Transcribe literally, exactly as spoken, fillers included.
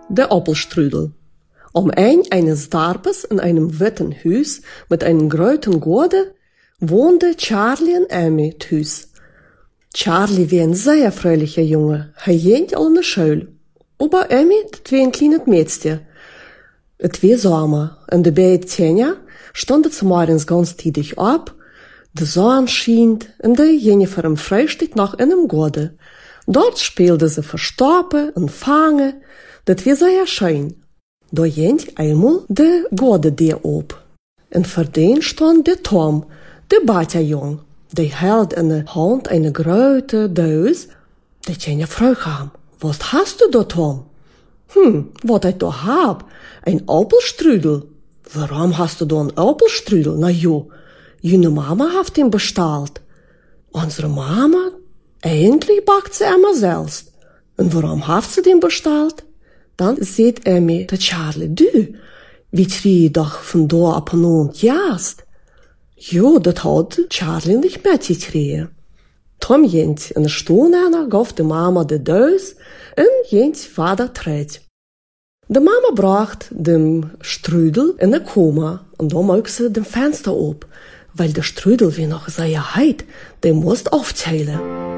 der Appelstrudel. Am Ende eines Dorfes in einem witten Haus mit einem großen Garten wohnte Charlie und Emmy thuis. Charlie war ein sehr fröhlicher Junge. Er ging al in de Schule. Aber Emmy, das war ein kleines Mädchen. Es war Sommer und die beiden Tanja standen zum Morgens ganz zeitig ab. Die Sonne schien und die gingen vor dem Frühstück noch in dem Garten. Dort spielten sie Verstoppen und Fangen. Das war sehr schön. Da ging einmal der Gardedeur ab. Und vor dem stand der Tom, der Batjong. Der hielt in der Hand eine große Dose. Die Tanja fragt ihn, was hast du da, Tom? Hm, was ich da hab? Ein Apfelstrudel. Warum hast du da einen Apfelstrudel? Na jo, jene Mama hat ihn bestellt. Unsere Mama? Eigentlich backt sie immer selbst. Und warum hat sie den bestellt? Dann sieht Emmy der Charlie, du, wie krieg doch von da ab und an Jast. Jo, dat hat Charlie nicht mitgekriegt. Tom ging in de stoel gaf de Mama de Dose und ging Vater tret. De Mama bracht dem Strudel in de Koma und da machte sie dem Fenster op, weil der Strudel wie noch sehr heit, der musst aufteilen.